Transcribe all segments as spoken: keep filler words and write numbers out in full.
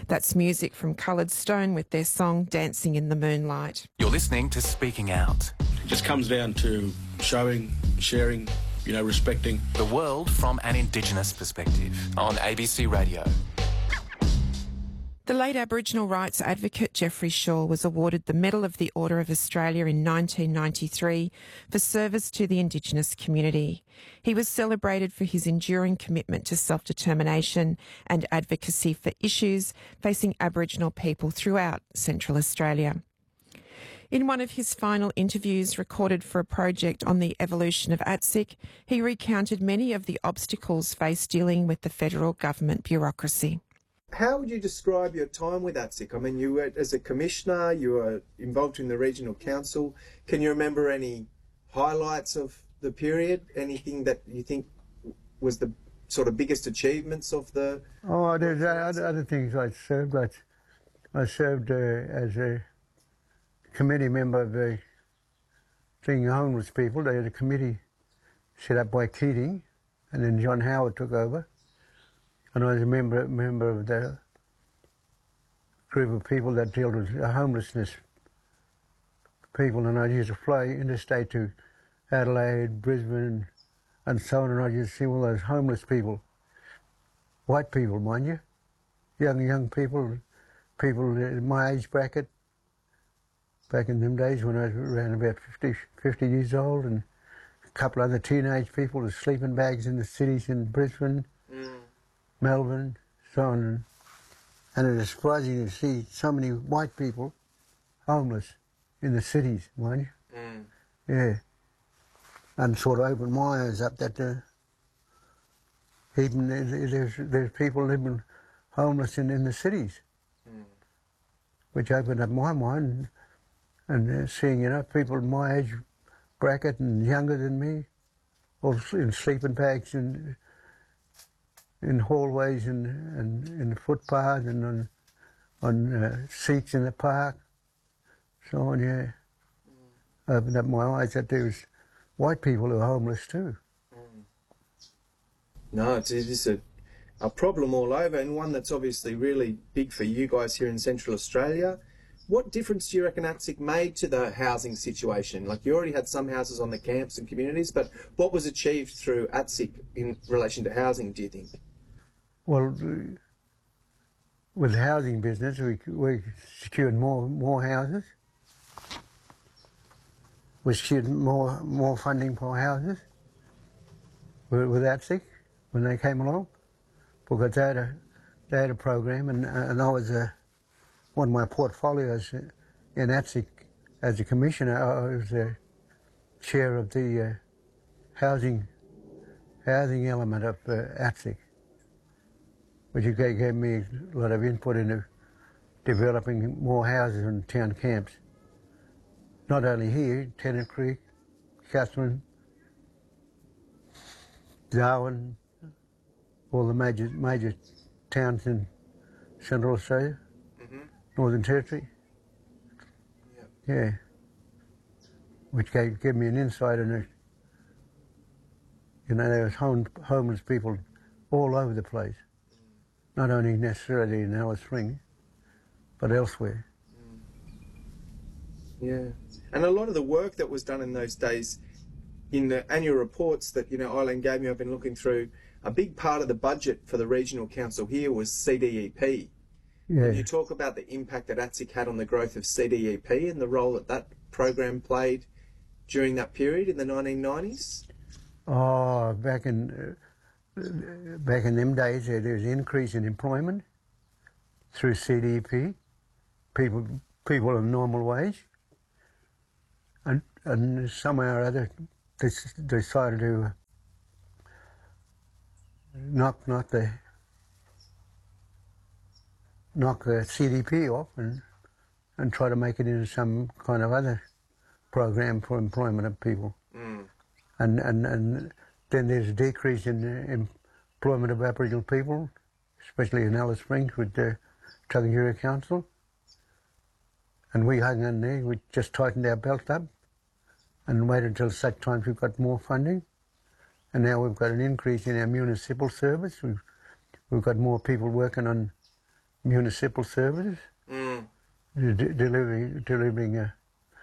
That's music from Coloured Stone with their song Dancing in the Moonlight. You're listening to Speaking Out. It just comes down to showing, sharing, you know, respecting. The world from an Indigenous perspective on A B C Radio. The late Aboriginal rights advocate Geoffrey Shaw was awarded the Medal of the Order of Australia in nineteen ninety-three for service to the Indigenous community. He was celebrated for his enduring commitment to self-determination and advocacy for issues facing Aboriginal people throughout Central Australia. In one of his final interviews recorded for a project on the evolution of A T S I C, he recounted many of the obstacles faced dealing with the federal government bureaucracy. How would you describe your time with A T S I C? I mean, you were, as a commissioner, you were involved in the regional council. Can you remember any highlights of the period? Anything that you think was the sort of biggest achievements of the... Oh, there's other, other things I served. I, I served uh, as a committee member of the thing, homeless people. They had a committee set up by Keating, and then John Howard took over. And I was a member, member of the group of people that dealt with homelessness people, and I used to fly interstate to Adelaide, Brisbane, and so on, and I used to see all those homeless people, white people, mind you, young, young people, people in my age bracket, back in them days when I was around about fifty, fifty years old, and a couple other teenage people with sleeping bags in the cities in Brisbane, mm. Melbourne, so on. And it was surprising to see so many white people homeless in the cities, mind you. Mm. Yeah. And sort of opened my eyes up that uh, even there's, there's people living homeless in, in the cities, mm. which opened up my mind. And uh, seeing, you know, people in my age bracket and younger than me, all in sleeping bags and in hallways and, and in the footpaths and on, on uh, seats in the park, so on, yeah. Mm. Opened up my eyes that there was white people who are homeless too. Mm. No, it's, it's a, a problem all over, and one that's obviously really big for you guys here in Central Australia. What difference do you reckon A T S I C made to the housing situation? Like, you already had some houses on the camps and communities, but what was achieved through A T S I C in relation to housing, do you think? Well, with the housing business, we, we secured more more houses. We secured more more funding for houses with, with A T S I C when they came along, because they had a, they had a program, and, and I was a, one of my portfolios in A T S I C as a commissioner. I was the chair of the uh, housing housing element of uh, A T S I C, which gave me a lot of input into developing more houses in town camps. Not only here, Tennant Creek, Katherine, Darwin, all the major major towns in Central Australia, mm-hmm. Northern Territory. Yep. Yeah. Which gave, gave me an insight into, you know, there was home, homeless people all over the place. Not only necessarily in Alice Springs, but elsewhere. Yeah. And a lot of the work that was done in those days, in the annual reports that, you know, Eileen gave me, I've been looking through, a big part of the budget for the regional council here was C D E P. Yeah. Can you talk about the impact that A T S I C had on the growth of C D E P and the role that that program played during that period in the nineteen nineties? Oh, back in... Uh, Back in them days, there was an increase in employment through C D E P, people people on normal wage, and and somehow or other they decided to knock knock the knock the C D P off and and try to make it into some kind of other program for employment of people, mm. and and and. Then there's a decrease in uh, employment of Aboriginal people, especially in Alice Springs with the Tugganyurra Council. And we hung in there, we just tightened our belt up and waited until such times we've got more funding. And now we've got an increase in our municipal service. We've, we've got more people working on municipal services, Mm. de- delivering, delivering uh,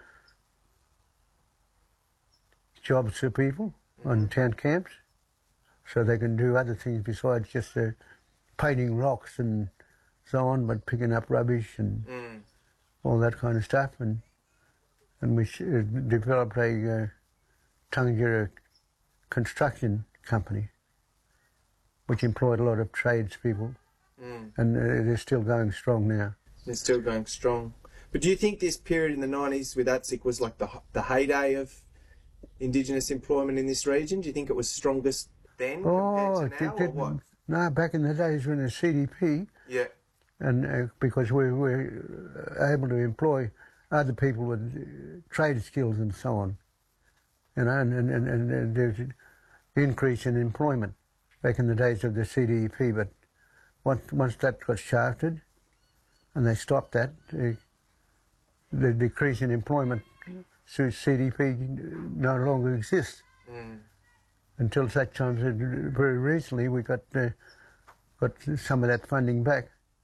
jobs to people on town camps, so they can do other things besides just uh, painting rocks and so on, but picking up rubbish and Mm. all that kind of stuff. And and we sh- uh, developed a uh, Tangiera construction company, which employed a lot of tradespeople, Mm. and uh, they're still going strong now. They're still going strong. But do you think this period in the nineties with ATSIC was like the the heyday of Indigenous employment in this region? Do you think it was strongest then Oh, compared to now, it or didn't- what? no, back in the days when the C D P, Yeah. and uh, because we were able to employ other people with uh, trade skills and so on, you know, and, and, and, and there's an increase in employment back in the days of the C D P. But once, once that got shafted and they stopped that, uh, the decrease in employment through C D P no longer exists. Mm. Until such times that very recently we got uh, got some of that funding back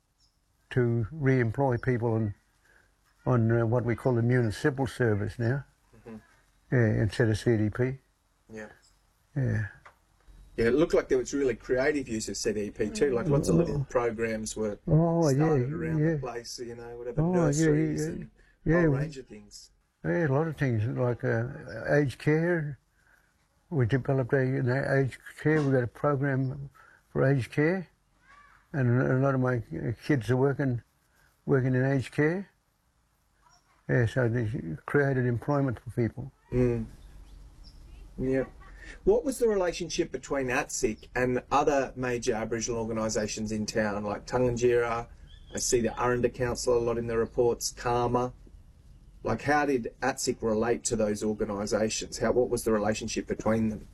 to re-employ people on on uh, what we call the municipal service now, Mm-hmm. yeah, instead of C D P. Yeah. Yeah. Yeah, it looked like there was really creative use of C D P too. Like lots of little programs were Oh yeah, started around yeah, the place, you know, whatever, Oh, yeah, nurseries yeah, and yeah. a whole range of things. yeah. A lot of things like uh, aged care. We developed a an aged care. We got a program for aged care, and a lot of my kids are working working in aged care. Yeah, so they created employment for people. Mm. Yeah. What was the relationship between ATSIC and other major Aboriginal organisations in town, like Tangentyere? I see the Aranda Council a lot in the reports, Karma. Like, how did ATSIC relate to those organisations? How, what was the relationship between them?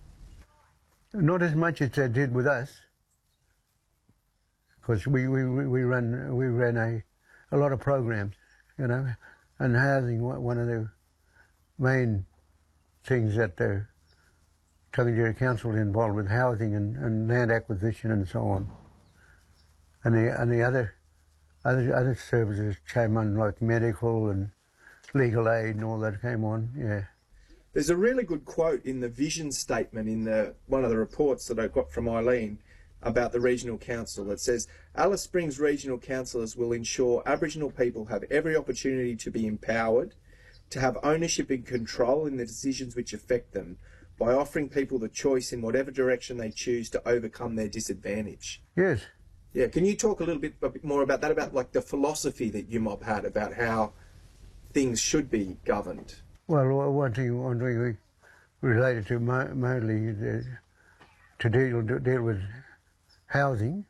Not as much as they did with us, because we, we, we run we ran a a lot of programs, you know, and housing wa- one of the main things that the Tangentyere Council is involved with, housing and, and land acquisition and so on. And the and the other other other services came on, like medical and legal aid and all that came on. Yeah. There's a really good quote in the vision statement in the one of the reports that I got from Eileen about the Regional Council that says, Alice Springs Regional Councillors will ensure Aboriginal people have every opportunity to be empowered, to have ownership and control in the decisions which affect them, by offering people the choice in whatever direction they choose to overcome their disadvantage. Yes. Yeah, can you talk a little bit, a bit more about that, about like the philosophy that U M O B had about how things should be governed? Well, one thing, one thing we related to mo- mainly the, to deal to deal with housing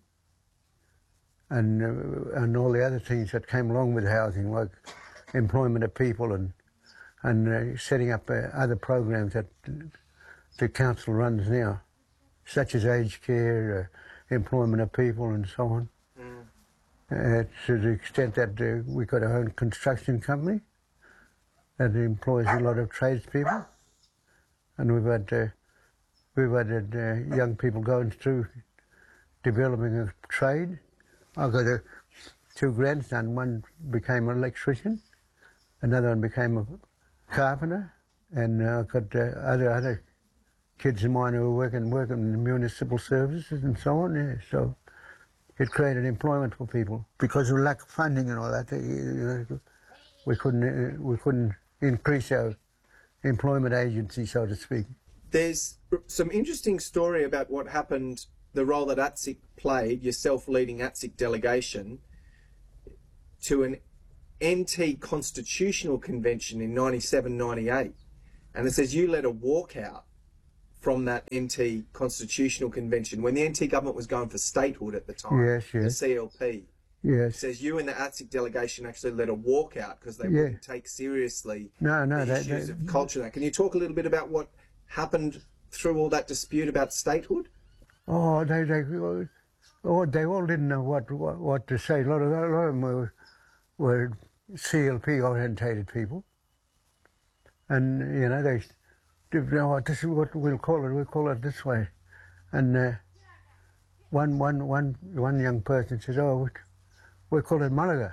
and uh, and all the other things that came along with housing, like employment of people and and uh, setting up uh, other programs that the council runs now, such as aged care, uh, employment of people, and so on. Mm. Uh, to the extent that uh, we got our own construction company that employs a lot of tradespeople, and we've had uh, we've had uh, young people going through developing a trade. I've got a, two grandsons. One became an electrician, another one became a carpenter, and uh, I've got uh, other other kids of mine who are working working in the municipal services and so on. Yeah, so it created employment for people because of lack of funding and all that. You know, we couldn't uh, we couldn't increase our employment agency, so to speak. There's some interesting story about what happened, the role that ATSIC played, yourself leading ATSIC delegation, to an N T Constitutional Convention in ninety-seven ninety-eight. And it says you led a walkout from that N T Constitutional Convention when the N T government was going for statehood at the time, Yes, yes. the C L P. It Yes. says you and the ATSIC delegation actually led a walkout because they Yeah. wouldn't take seriously No, no, the they- issues they- of culture. Can you talk a little bit about what happened through all that dispute about statehood? Oh, they they oh they all didn't know what what, what to say. A lot of a lot of them were, were C L P orientated people, and you know they, you know, this is what we'll call it. We'll call it this way, and uh, one one one one young person says, "Oh, we call it Malaga.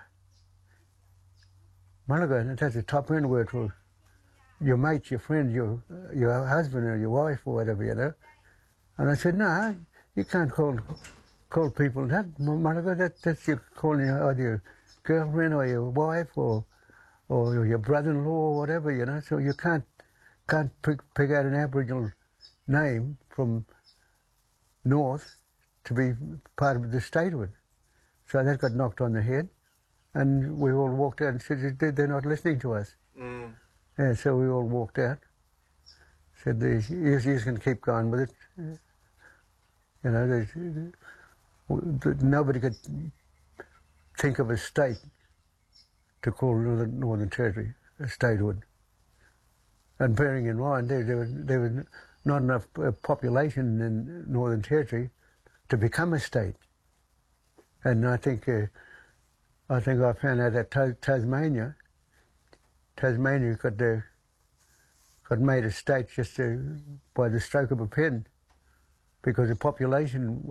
Malaga, and that's a top end word for your mate, your friend, your your husband or your wife or whatever, you know. And I said, no, you can't call call people that, Malaga. That, that's you calling either your girlfriend or your wife or or your brother-in-law or whatever, you know. So you can't can't pick, pick out an Aboriginal name from North to be part of the statehood. So that got knocked on the head, and we all walked out and said they're not listening to us. Mm. Yeah, so we all walked out. Said you you can keep going with it. You know, there's, nobody could think of a state to call Northern, Northern Territory a statehood. And bearing in mind, there, there, was, there was not enough population in Northern Territory to become a state. And I think uh, I think I found out that Tas Tasmania, Tasmania got uh, got made a state just uh, by the stroke of a pen, because the population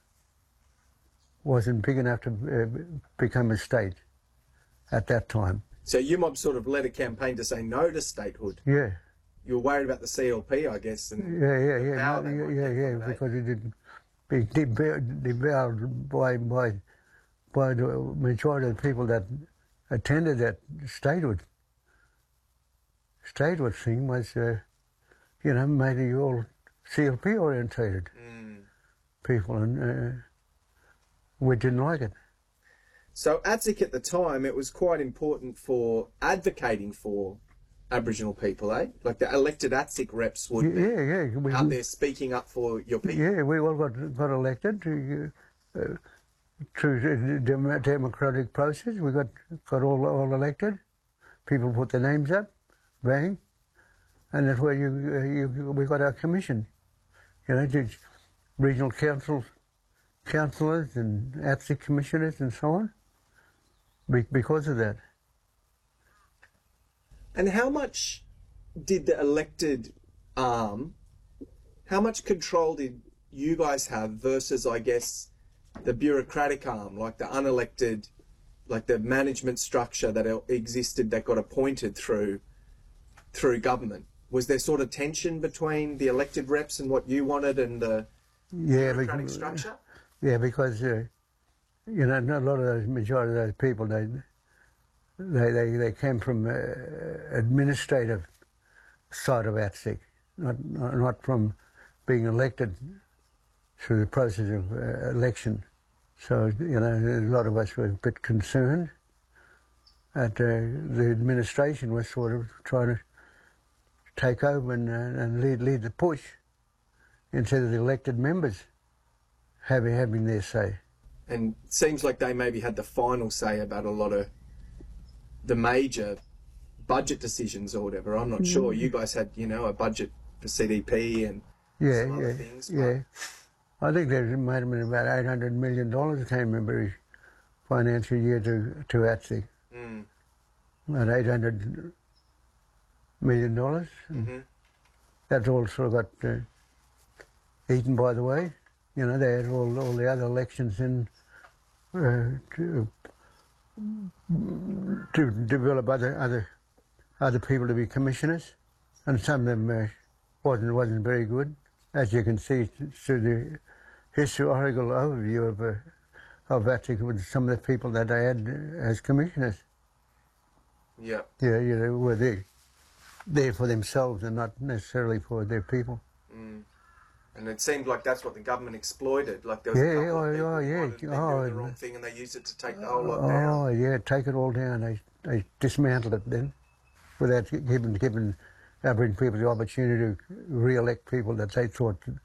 wasn't big enough to uh, become a state at that time. So U M O B sort of led a campaign to say no to statehood. Yeah. You were worried about the C L P, I guess. And yeah, yeah, yeah, power no, they yeah, might yeah, get yeah, from it, eh? because it didn't be devoured, devoured by by by the majority of the people that attended that statehood. Statehood thing was, uh, you know, mainly all C L P orientated mm. people, and uh, we didn't like it. So A T S I C at the time, it was quite important for advocating for Aboriginal people, eh? Like the elected A T S I C reps would be Yeah, yeah. We, out there speaking up for your people. Yeah, we all got got elected to, uh, through the dem democratic process. We got got all all elected. People put their names up, bang, and that's where you, uh, you we got our commission. You know, the regional council councillors and A T S I C commissioners and so on. Be because of that. And how much did the elected arm, how much control did you guys have versus, I guess, the bureaucratic arm, like the unelected, like the management structure that existed that got appointed through through government? Was there sort of tension between the elected reps and what you wanted and the yeah, bureaucratic because, structure? Yeah, because uh, you know, a lot of those majority of those people, they they they, they came from uh, administrative side of A T S I C, not not from being elected through the process of uh, election. So you know, a lot of us were a bit concerned that uh, the administration was sort of trying to take over and, uh, and lead lead the push instead of the elected members having having their say. And it seems like they maybe had the final say about a lot of the major budget decisions or whatever. I'm not mm. sure. You guys had, you know, a budget for C D P and yeah, some yeah, other things. Yeah, I think there might have been about eight hundred million dollars I can't remember each financial year to, to A T S I C. Mm. About eight hundred million dollars. Mm-hmm. That's all sort of got uh, eaten by the way. You know, they had all, all the other elections in uh, to, to develop other other other people to be commissioners, and some of them uh, wasn't wasn't very good, as you can see through the historical overview of uh, of A T S I C with some of the people that they had as commissioners. Yeah. Yeah, you know, were there there for themselves and not necessarily for their people. Mm. And it seemed like that's what the government exploited. Like there was yeah, a couple oh, of people oh, who yeah. wanted to be oh, doing the wrong thing and they used it to take the whole lot oh, down. Oh, yeah, take it all down. They, they dismantled it then without giving, giving Aboriginal people the opportunity to re-elect people that they thought